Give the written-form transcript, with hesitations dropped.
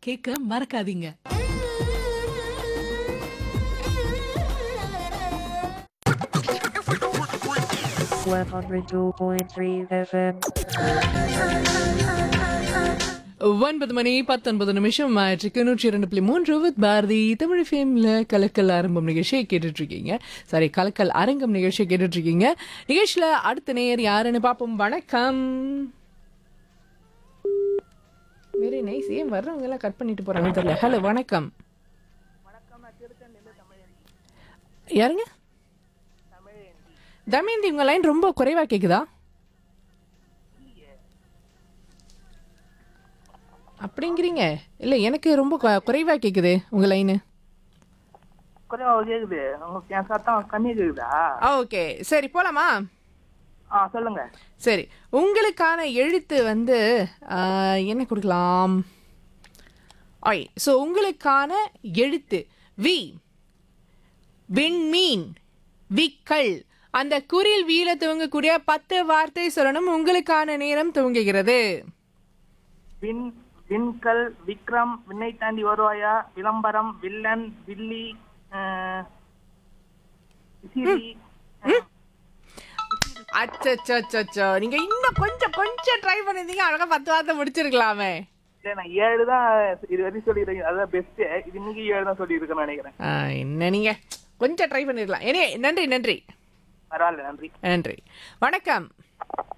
கேட்க மறக்காதீங்க. 102.3 FM. 9 மணி 19 நிமிஷம் ஆயிடுச்சு. 102.3 வித் பாரதி தமிழ் ஃபேம்ல கலக்கல் ஆரம்பம் நிகழ்ச்சியை கேட்டுட்டு இருக்கீங்க. சாரி, கலக்கல் அரங்கம் நிகழ்ச்சியை கேட்டுட்டு இருக்கீங்க. நிகழ்ச்சியில அடுத்த நேயர் யாருன்னு பார்ப்போம். வணக்கம். Very nice. ஏன் வர்றவங்க எல்லாம் கட் பண்ணிட்டு போறாங்கன்னு தெரியல. ஹலோ, வணக்கம். யாருங்க? தமயந்தி, உங்க லைன் ரொம்ப குறைவா கேக்குதா? அப்படிங்கிறீங்க? இல்ல, எனக்கு ரொம்ப குறைவா கேக்குது உங்க லைனு. குறைவா கேக்குது. உங்களுக்கு என் சத்தம் கம்மி கேக்குதா? ஓகே, சரி போலாமா? சொல்லுங்க. சரி, உங்களுக்கான எழுத்து வந்து என்ன கொடுக்கலாம்? ஸோ உங்களுக்கான எழுத்து வி. விண்மீன், விக்கல். அந்த குறில் வீல துவங்கக்கூடிய 10 வார்த்தை சொல்லணும். உங்களுக்கான நேரம் துவங்குகிறது. விண்கல், விக்ரம், விண்ணை தாண்டி வருவாயா, விளம்பரம், வில்லன், வில்லி, விசிறி. அச்சோ, நீங்க இன்னும் கொஞ்சம் ட்ரை பண்ணிருந்தீங்க, அழகா 10 வார்த்தை முடிச்சிருக்கலாமே. நான் 7 தான் இது வரைக்கும் சொல்லிருக்கேன். அதான் பெஸ்ட். இது இன்னைக்கு 7 தான் சொல்லியிருக்கேன் நினைக்கிறேன். என்ன நீங்க கொஞ்சம் ட்ரை பண்ணிருக்கலாம். நன்றி. பரவாயில்ல, நன்றி. வணக்கம்.